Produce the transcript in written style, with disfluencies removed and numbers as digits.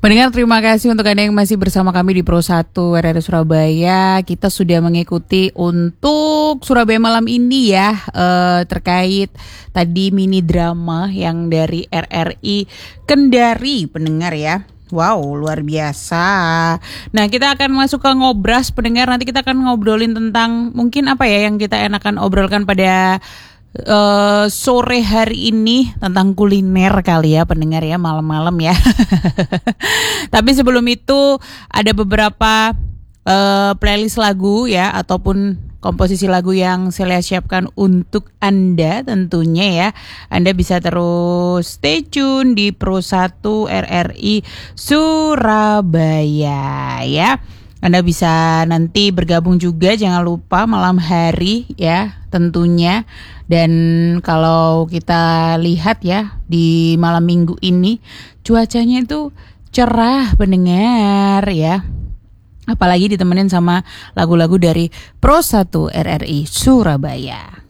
Pendengar, terima kasih untuk Anda yang masih bersama kami di Pro 1 RRI Surabaya. Kita sudah mengikuti untuk Surabaya malam ini ya, terkait tadi mini drama yang dari RRI Kendari, pendengar ya. Wow, luar biasa. Nah, kita akan masuk ke ngobras, pendengar. Nanti kita akan ngobrolin tentang mungkin apa ya yang kita enakan obrolkan pada sore hari ini, tentang kuliner kali ya pendengar ya, malam-malam ya. Tapi sebelum itu ada beberapa playlist lagu ya, ataupun komposisi lagu yang saya siapkan untuk Anda tentunya ya. Anda bisa terus stay tune di Pro 1 RRI Surabaya ya. Anda bisa nanti bergabung juga, jangan lupa malam hari ya tentunya. Dan kalau kita lihat ya di malam minggu ini cuacanya itu cerah pendengar ya. Apalagi ditemenin sama lagu-lagu dari Pro 1 RRI Surabaya.